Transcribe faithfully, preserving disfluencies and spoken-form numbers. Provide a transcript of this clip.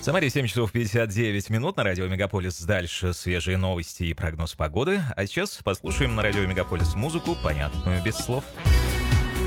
Самаре семь часов пятьдесят девять минут, на радио Мегаполис. Дальше свежие новости и прогноз погоды. А сейчас послушаем на радио Мегаполис музыку, понятную без слов.